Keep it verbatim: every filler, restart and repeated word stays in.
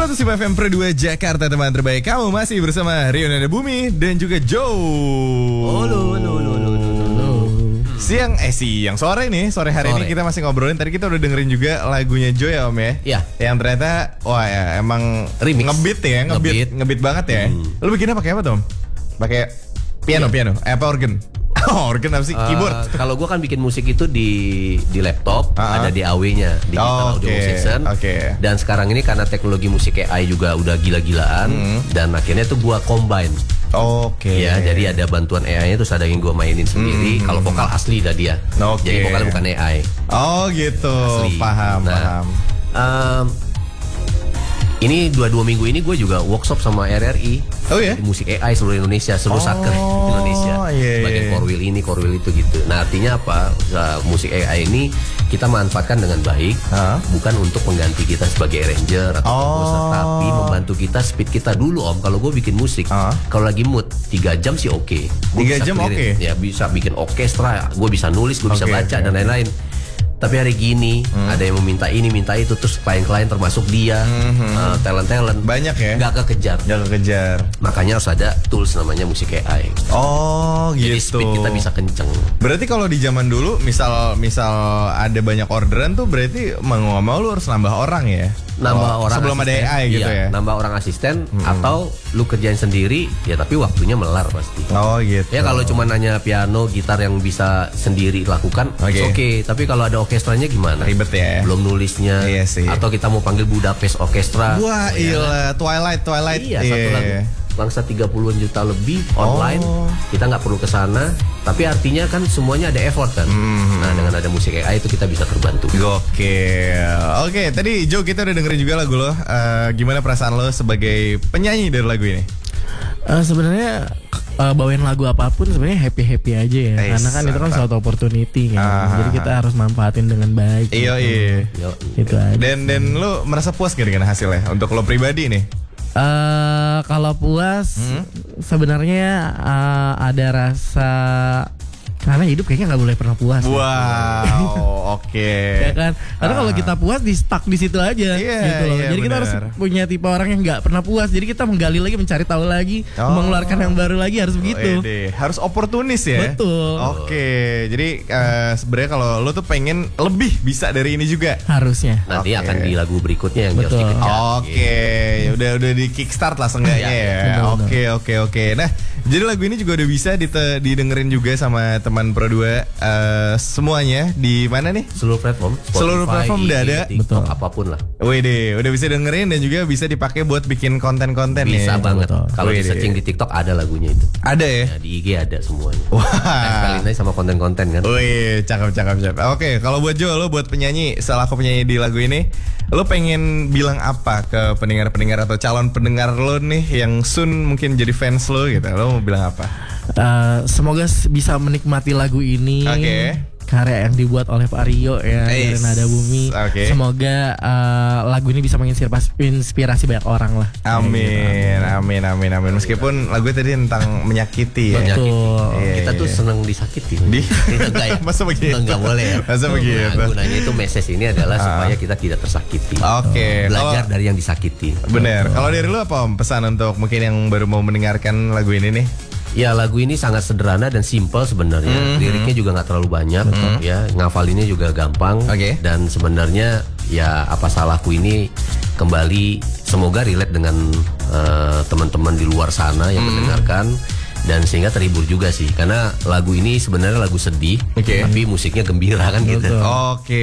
seratus lima F M Pro dua Jakarta, teman terbaik kamu. Masih bersama Rio Nada Bumi dan juga Joe. Halo, halo, halo, halo, halo. Siang, eh siang, sore nih, sore hari sore. Ini kita masih ngobrolin. Tadi kita udah dengerin juga lagunya Joe ya Om ya. Iya. Yang ternyata, wah ya emang remix, ngebeat ya, ngebeat, ngebeat banget ya. Hmm. Lu bikinnya pakai apa Tom? Pakai piano, ya. piano, eh, apa organ? Oh, organ apa sih? Uh, Keyboard. Kalau gue kan bikin musik itu di di laptop, uh-huh. ada D A W-nya, digital oh, audio okay. session. Okay. Dan sekarang ini karena teknologi musik A I juga udah gila-gilaan, mm. dan akhirnya tuh gue combine. Oke. Okay. Ya, jadi ada bantuan A I-nya, terus ada yang gue mainin sendiri. Mm. Kalau vokal asli dah dia. Okay. Jadi vokalnya bukan A I. Oh gitu. Asli. Paham, nah, paham. Um, ini dua-dua minggu ini gue juga workshop sama R R I. Oh ya? Di musik A I seluruh Indonesia, seluruh oh, saker Indonesia. Iya, bagian iya. korwil ini, korwil itu gitu. Nah artinya apa? Musik A I ini kita manfaatkan dengan baik, huh? bukan untuk mengganti kita sebagai arranger atau komposer, oh. tapi membantu kita speed kita dulu Om. Kalau gue bikin musik, huh? kalau lagi mood tiga jam sih oke. Okay. Tiga jam oke. Okay. Ya bisa bikin orkestra, gue bisa nulis, gue okay, bisa baca okay, dan lain-lain. Tapi hari gini hmm. ada yang meminta ini, minta itu, terus klien-klien termasuk dia, hmm. uh, talent-talent banyak ya, nggak kekejar, nggak kekejar. Makanya harus ada tools namanya musik A I. Oh gitu. Jadi speed kita bisa kenceng. Berarti kalau di zaman dulu, misal misal ada banyak orderan tuh, berarti mau nggak mau lu harus nambah orang ya. Nambah oh, orang sebelum asisten, ada A I gitu iya, ya. Nambah orang asisten hmm. atau lu kerjain sendiri ya, tapi waktunya melar pasti. Oh gitu. Ya kalau cuma nanya piano, gitar yang bisa sendiri lakukan, oke. Okay. Okay. Tapi kalau ada orkestranya gimana? Ribet ya. Belum nulisnya. Iya sih. Atau kita mau panggil Budapest Orkestra. Wah, iya. Kan? Twilight, Twilight. Iya, yeah. satu lagu. Bangsa tiga puluhan juta lebih online, oh. kita nggak perlu ke sana, tapi artinya kan semuanya ada effort kan. Mm. Nah dengan ada musik A I itu kita bisa terbantu. Gokil. Oke, tadi Joe kita udah dengerin juga lagu lo. Uh, gimana perasaan lo sebagai penyanyi dari lagu ini? Uh, sebenarnya uh, bawain lagu apapun sebenarnya happy happy aja ya, Eish, karena kan itu kan suatu opportunity kan. Uh, jadi kita harus manfaatin dengan baik. Iya gitu. iya. Yo, itu aja. Dan dan lo merasa puas gak dengan hasilnya untuk lo pribadi nih? Uh, kalau puas hmm? sebenarnya uh, ada rasa, karena hidup kayaknya nggak boleh pernah puas. Wow, ya. Oke. Okay. Ya kan, karena uh. kalau kita puas di stuck di situ aja, yeah, gitu loh. Yeah, jadi bener. Kita harus punya tipe orang yang nggak pernah puas. Jadi kita menggali lagi, mencari tahu lagi, oh. mengeluarkan yang baru lagi, harus begitu. Oh, harus oportunis ya. Betul. Oke, okay. Jadi uh, sebenarnya kalau lo tuh pengen lebih bisa dari ini juga. Harusnya. Nanti okay. akan di lagu berikutnya yang betul. harus dikejar. Oke, okay. gitu. udah udah di kickstart lah seenggaknya ya. Oke oke oke. Nah, jadi lagu ini juga udah bisa dite- didengerin juga sama teman Pro dua. Uh, semuanya di mana nih? Seluruh platform. Spotify, seluruh platform udah ada. TikTok, betul. Apapun lah. Wih deh, udah bisa dengerin dan juga bisa dipakai buat bikin konten-konten ya. Bisa banget. Kalau di searching di TikTok ada lagunya itu. Ada ya? Ya di I G ada semuanya. Wah. Kalian aja sama konten-konten kan. Wih, cakep-cakep cakep. Oke, kalau buat Joe, lo buat penyanyi, selaku penyanyi di lagu ini, lo pengen bilang apa ke pendengar-pendengar atau calon pendengar lo nih yang soon mungkin jadi fans lo gitu? Lo mau bilang apa? Uh, semoga bisa menikmati lagu ini. Oke. Okay. Karya yang dibuat oleh Pak Rio ya, dari Nada Bumi. Okay. Semoga uh, lagu ini bisa menginspirasi inspirasi banyak orang lah. Amin, gitu. amin, amin, amin. Meskipun lagu tadi tentang menyakiti ya. Betul. Iya, kita tuh seneng disakiti. Di? Enggak ya? Masa begitu? Enggak boleh ya. Masa begitu? Nah, gunanya itu message ini adalah uh. supaya kita tidak tersakiti. Oke. Okay. Belajar Kalo, dari yang disakiti. Bener. Kalau dari lu apa om pesan untuk mungkin yang baru mau mendengarkan lagu ini nih? Ya lagu ini sangat sederhana dan simple sebenarnya. Mm-hmm. Liriknya juga nggak terlalu banyak, mm-hmm. ya ngafalinnya juga gampang. Okay. Dan sebenarnya ya apa salahku ini kembali semoga relate dengan uh, teman-teman di luar sana yang mm-hmm. mendengarkan. Dan sehingga terhibur juga sih, karena lagu ini sebenarnya lagu sedih, okay. tapi musiknya gembira kan gitu. Oke,